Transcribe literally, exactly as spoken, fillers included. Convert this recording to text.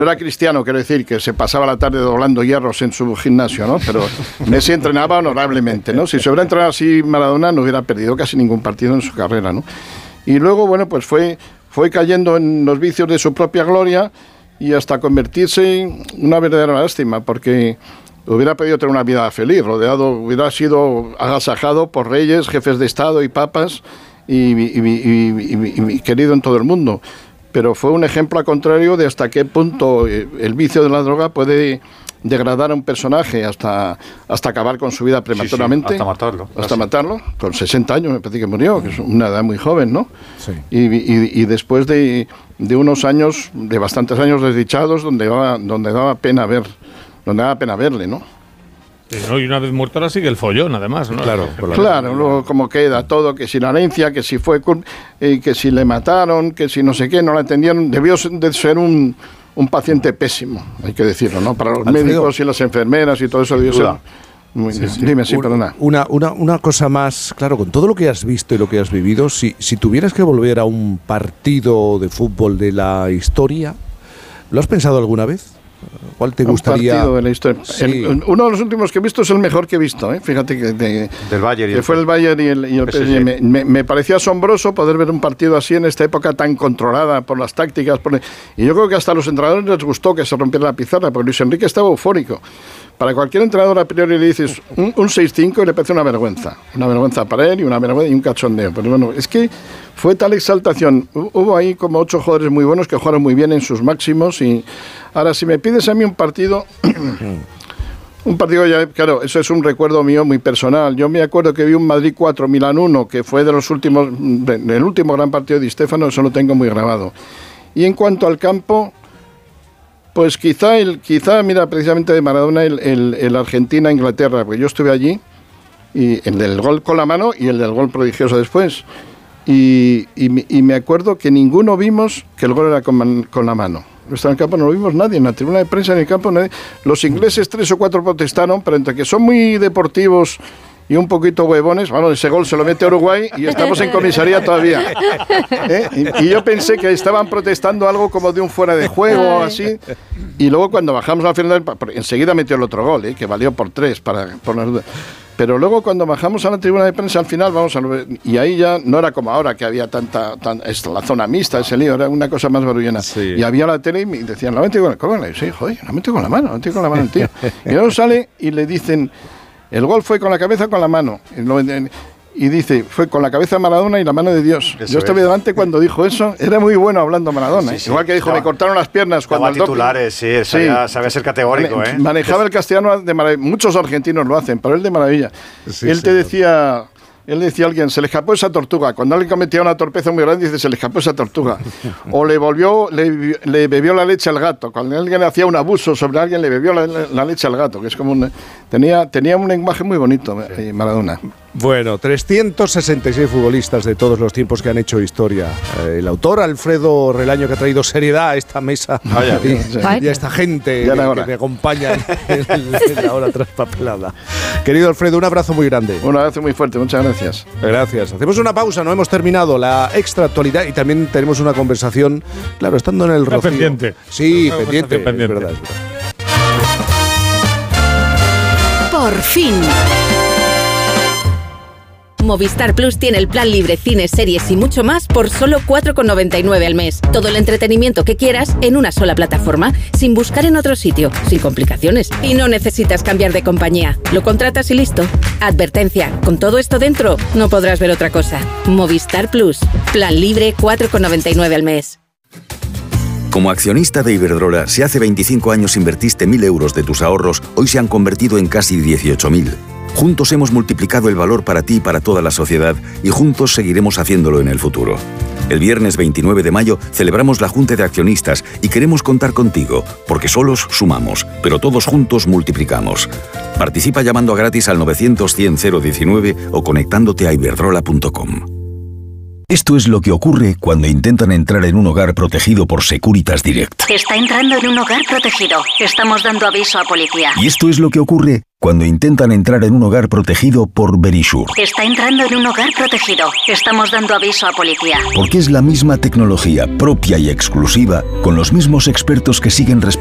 No era cristiano, quiero decir, que se pasaba la tarde doblando hierros en su gimnasio, ¿no? Pero Messi entrenaba honorablemente, ¿no? Si se hubiera entrenado así Maradona, no hubiera perdido casi ningún partido en su carrera, ¿no? Y luego, bueno, pues fue, fue cayendo en los vicios de su propia gloria y hasta convertirse en una verdadera lástima, porque hubiera podido tener una vida feliz, rodeado, hubiera sido agasajado por reyes, jefes de Estado y papas y, y, y, y, y querido en todo el mundo. Pero fue un ejemplo al contrario de hasta qué punto el vicio de la droga puede degradar a un personaje hasta, hasta acabar con su vida prematuramente. Sí, sí, hasta matarlo. Hasta casi. matarlo. Con sesenta años me parece que murió, que es una edad muy joven, ¿no? Sí. Y, y, y después de, de unos años, de bastantes años desdichados, donde daba, donde daba pena ver, donde daba pena verle, ¿no? Sí, ¿no? Y una vez muerto ahora sigue el follón, además, ¿no? Claro, por la claro, luego como queda todo, que si la herencia, que si fue, eh, que si le mataron, que si no sé qué, no la atendieron, debió de ser un, un paciente pésimo, hay que decirlo, ¿no? Para los Alfredo, médicos y las enfermeras y todo eso debió ser... Muy, sí, sí. Dime, sí, un, perdona. Una, una, una cosa más, claro, con todo lo que has visto y lo que has vivido, si, si tuvieras que volver a un partido de fútbol de la historia, ¿lo has pensado alguna vez? ¿Cuál te gustaría? Un partido de la historia. Sí. El, uno de los últimos que he visto es el mejor que he visto, ¿eh? Fíjate que, de, del Bayern y que el fue el Bayern y el, y el P S G. Me, me, me parecía asombroso poder ver un partido así en esta época tan controlada por las tácticas. Por, y yo creo que hasta a los entrenadores les gustó que se rompiera la pizarra, porque Luis Enrique estaba eufórico. Para cualquier entrenador a priori le dices un, un seis cinco y le parece una vergüenza. Una vergüenza para él y una vergüenza y un cachondeo. Pero bueno, es que fue tal exaltación. Hubo ahí como ocho jugadores muy buenos que jugaron muy bien en sus máximos. Y ahora, si me pides a mí un partido... un partido ya, claro, eso es un recuerdo mío muy personal. Yo me acuerdo que vi un Madrid cuatro, Milán uno, que fue de los últimos... el último gran partido de Di Stéfano, eso lo tengo muy grabado. Y en cuanto al campo... Pues quizá, el, quizá mira, precisamente de Maradona, el, el, el Argentina-Inglaterra, porque yo estuve allí, y el del gol con la mano y el del gol prodigioso después. Y, y, y me acuerdo que ninguno vimos que el gol era con, man, con la mano. En el campo no lo vimos nadie, en la tribuna de prensa, en el campo nadie. Los ingleses tres o cuatro protestaron, pero entre que son muy deportivos y un poquito huevones, bueno, ese gol se lo mete Uruguay y estamos en comisaría todavía. ¿Eh? Y, y yo pensé que estaban protestando algo como de un fuera de juego o así, y luego cuando bajamos al final, enseguida metió el otro gol, ¿eh? Que valió por tres, para, por las dudas. Pero luego cuando bajamos a la tribuna de prensa al final, vamos a ver, y ahí ya no era como ahora que había tanta, tan, la zona mixta, ese lío, era una cosa más barullena. Sí. Y había la tele y me decían, la mete con la mano, sí, joder, la mete con la mano, la mete con la mano el tío. Y luego sale y le dicen... El gol fue con la cabeza o con la mano. Y dice, fue con la cabeza de Maradona y la mano de Dios. Eso Yo estuve es. delante cuando dijo eso. Era muy bueno hablando Maradona. Sí, sí. Igual que dijo, no, me cortaron las piernas cuando el titulares, sí, sabía, sí. sabía ser categórico. Mane, ¿eh? Manejaba el castellano de maravilla. Muchos argentinos lo hacen, pero él de maravilla. Sí, él sí, te decía... Él decía a alguien, se le escapó esa tortuga. Cuando alguien cometía una torpeza muy grande, dice, se le escapó esa tortuga. O le volvió, le, le bebió la leche al gato. Cuando alguien hacía un abuso sobre alguien, le bebió la, la leche al gato, que es como un... Tenía, tenía un lenguaje muy bonito, sí. Maradona. Bueno, trescientos sesenta y seis futbolistas de todos los tiempos que han hecho historia. Eh, el autor, Alfredo Relaño, que ha traído seriedad a esta mesa Vaya, y, sí. y a esta gente que, que me acompaña en, en la hora traspapelada. Querido Alfredo, un abrazo muy grande. Un abrazo muy fuerte, muchas gracias. Gracias. Hacemos una pausa, no hemos terminado la extra actualidad y también tenemos una conversación, claro, estando en el Rocío. Pendiente. Sí, pendiente, pendiente. Es verdad, es verdad. Por fin. Movistar Plus tiene el plan libre, cines, series y mucho más por solo cuatro con noventa y nueve al mes. Todo el entretenimiento que quieras en una sola plataforma, sin buscar en otro sitio, sin complicaciones. Y no necesitas cambiar de compañía. Lo contratas y listo. Advertencia, con todo esto dentro, no podrás ver otra cosa. Movistar Plus. Plan libre, cuatro con noventa y nueve al mes. Como accionista de Iberdrola, si hace veinticinco años invertiste mil euros de tus ahorros, hoy se han convertido en casi dieciocho mil. Juntos hemos multiplicado el valor para ti y para toda la sociedad y juntos seguiremos haciéndolo en el futuro. El viernes veintinueve de mayo celebramos la Junta de Accionistas y queremos contar contigo, porque solos sumamos, pero todos juntos multiplicamos. Participa llamando a gratis al novecientos cien cero diecinueve o conectándote a iberdrola punto com. Esto es lo que ocurre cuando intentan entrar en un hogar protegido por Securitas Direct. Está entrando en un hogar protegido. Estamos dando aviso a policía. Y esto es lo que ocurre cuando intentan entrar en un hogar protegido por Verisure. Está entrando en un hogar protegido. Estamos dando aviso a policía. Porque es la misma tecnología propia y exclusiva, con los mismos expertos que siguen respetando